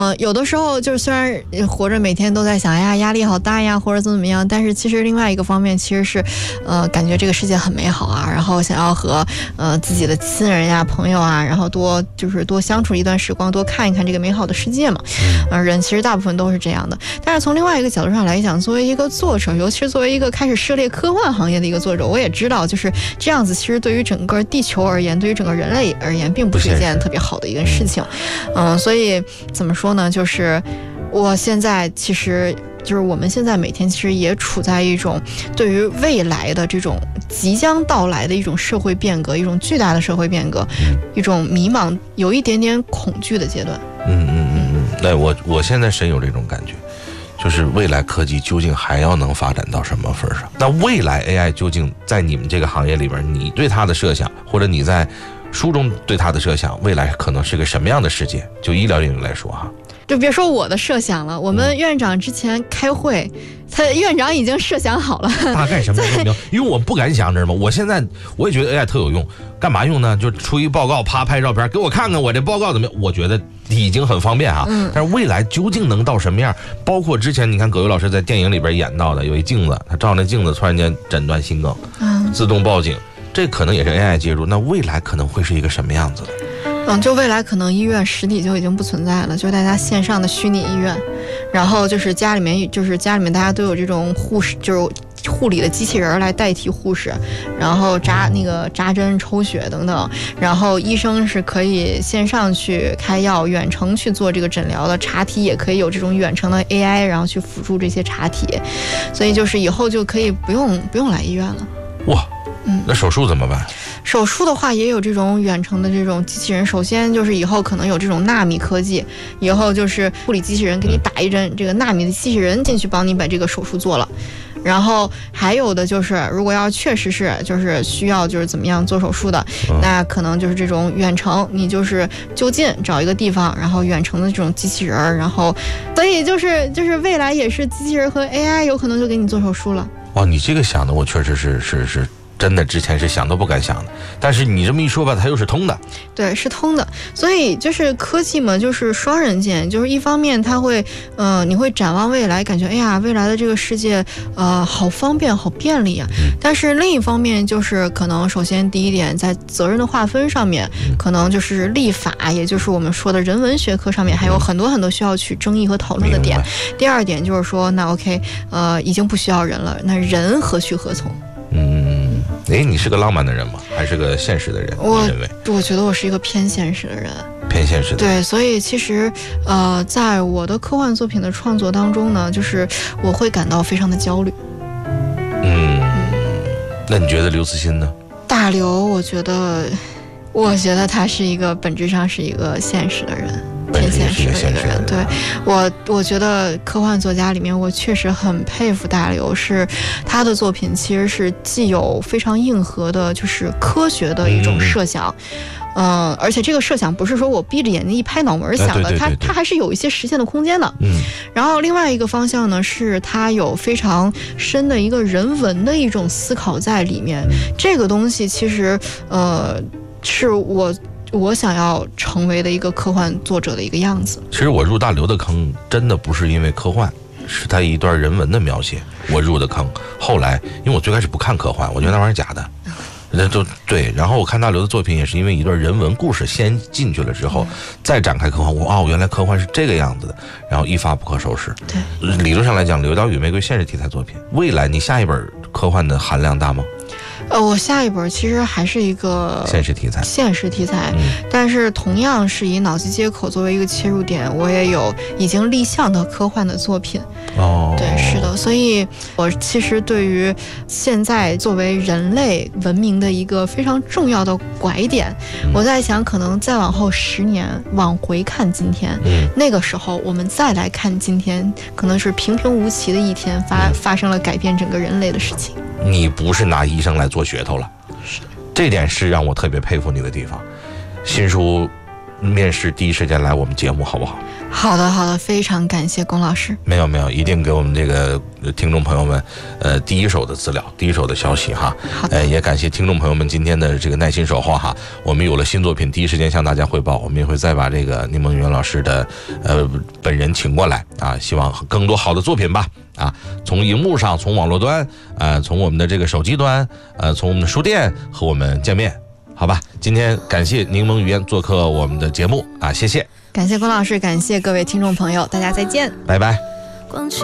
有的时候就是虽然活着每天都在想呀压力好大呀或者怎么样，但是其实另外一个方面其实是感觉这个世界很美好啊，然后想要和自己的亲人呀朋友啊，然后多相处一段时光，多看一看这个美好的世界嘛。人其实大部分都是这样的。但是从另外一个角度上来讲，作为一个作者，尤其是作为一个开始涉猎科幻行业的一个作者，我也知道就是这样子其实对于整个地球而言，对于整个人类而言并不是一件特别好的一个事情。所以怎么说呢，就是我现在其实就是我们现在每天其实也处在一种对于未来的这种即将到来的一种社会变革，一种巨大的社会变革，一种迷茫，有一点点恐惧的阶段。 那我现在深有这种感觉，就是未来科技究竟还要能发展到什么份上？那未来 AI 究竟在你们这个行业里边，你对它的设想，或者你在书中对它的设想，未来可能是个什么样的世界？就医疗领域来说哈。 就别说我的设想了，我们院长之前开会，院长已经设想好了， 大概什么样的？因为我不敢想，知道吗？我现在我也觉得 AI 特有用，干嘛用呢？就出一报告，啪拍照片，给我看看我这报告怎么样？我觉得已经很方便哈。但是未来究竟能到什么样？包括之前你看葛优老师在电影里边演到的，有一镜子，他照那镜子突然间诊断心梗，自动报警，这可能也是 AI 介入。那未来可能会是一个什么样子的？ 就未来可能医院实体就已经不存在了，就是大家线上的虚拟医院，然后就是家里面大家都有这种护士，就是护理的机器人来代替护士，然后扎针抽血等等，然后医生是可以线上去开药，远程去做这个诊疗的，查体也可以有这种远程的 AI， 然后去辅助这些查体，所以就是以后就可以不用来医院了。 哇，那手术怎么办？ 手术的话也有这种远程的这种机器人，首先就是以后可能有这种纳米科技，以后就是护理机器人给你打一针，这个纳米的机器人进去帮你把这个手术做了。然后还有的就是如果要确实是就是需要就是怎么样做手术的，那可能就是这种远程，你就是就近找一个地方，然后远程的这种机器人，然后所以就是未来也是机器人和 AI 有可能就给你做手术了。 哇，你这个想的我确实是真的之前是想都不敢想的，但是你这么一说吧，它又是通的。 对，是通的。所以就是科技嘛，就是双刃剑，就是一方面它会你会展望未来，感觉哎呀未来的这个世界好方便好便利啊，但是另一方面就是可能首先第一点在责任的划分上面，可能就是立法，也就是我们说的人文学科上面还有很多需要去争议和讨论的点。第二点就是说那 OK 已经不需要人了，那人何去何从？ 你是个浪漫的人吗？还是个现实的人？你认为？ 我觉得我是一个偏现实的人。 偏现实的。 对，所以其实在我的科幻作品的创作当中呢，就是我会感到非常的焦虑。 那你觉得刘慈欣呢？ 大刘，我觉得他是一个本质上是一个现实的人。偏现实的一个人，对，我觉得科幻作家里面，我确实很佩服大刘，是他的作品其实是既有非常硬核的，就是科学的一种设想，而且这个设想不是说我闭着眼睛一拍脑门想的，他还是有一些实现的空间的。然后另外一个方向呢，是他有非常深的一个人文的一种思考在里面，这个东西其实是我想要成为的一个科幻作者的一个样子。其实我入大刘的坑真的不是因为科幻，是他一段人文的描写我入的坑。后来因为我最开始不看科幻，我觉得那玩意儿假的，那都对。然后我看大刘的作品也是因为一段人文故事先进去了之后，再展开科幻，原来科幻是这个样子的，然后一发不可收拾。 对， 理论上来讲，《流刀与玫瑰》现实题材作品，未来你下一本科幻的含量大吗？ 我下一本其实还是一个现实题材，但是同样是以脑机接口作为一个切入点，我也有已经立项的科幻的作品。对，是的，所以我其实对于现在作为人类文明的一个非常重要的拐点，我在想可能再往后10年往回看今天，那个时候我们再来看今天，可能是平平无奇的一天发生了改变整个人类的事情。 你不是拿医生来做噱头了，这点是让我特别佩服你的地方。新书面试第一时间来我们节目，好不好？ 好的，好的，非常感谢龚老师。 没有，一定给我们这个听众朋友们，第一手的资料，第一手的消息哈。也感谢听众朋友们今天的这个耐心守候哈。我们有了新作品，第一时间向大家汇报，我们也会再把这个宁梦圆老师的本人请过来啊，希望更多好的作品吧啊，从荧幕上，从网络端，从我们的这个手机端，从我们的书店和我们见面。好吧，今天感谢柠檬语言做客我们的节目啊，谢谢， 感谢龚老师，感谢各位听众朋友，大家再见， 拜拜。